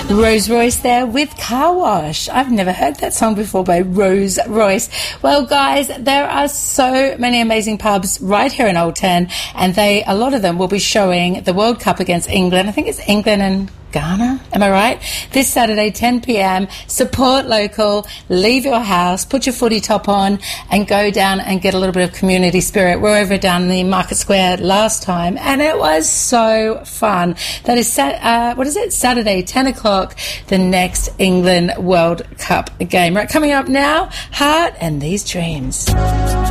Rose Royce there with Car Wash. I've never heard that song before by Rose Royce. Well, guys, there are so many amazing pubs right here in Old Town, and a lot of them will be showing the World Cup against England. I think it's England and Ghana, am I right? This Saturday, 10 p.m. Support local, leave your house, put your footy top on, and go down and get a little bit of community spirit. We're over down in the Market Square last time, and it was so fun. That is, Saturday, 10 o'clock, the next England World Cup game. Right, coming up now, Heart and These Dreams.